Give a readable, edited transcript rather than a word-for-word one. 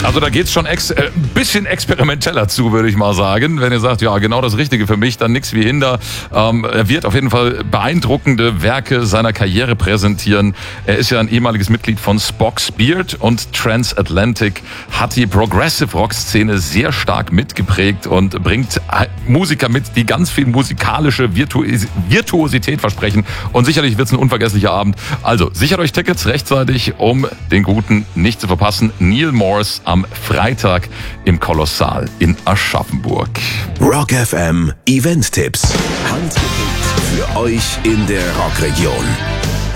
Also da geht's schon ein bisschen experimenteller zu, würde ich mal sagen. Wenn ihr sagt, ja, genau das Richtige für mich, dann nix wie Hinder. Er wird auf jeden Fall beeindruckende Werke seiner Karriere präsentieren. Er ist ja ein ehemaliges Mitglied von Spock's Beard und Transatlantic, hat die Progressive Rock Szene sehr stark mitgeprägt und bringt Musiker mit, die ganz viel musikalische Virtuosität versprechen. Und sicherlich wird's ein unvergesslicher Abend. Also sichert euch Tickets rechtzeitig, um den Guten nicht zu verpassen. Neil Morse am Freitag im Kolossal in Aschaffenburg. Rock FM Event-Tipps. Handgepickt für euch in der Rockregion.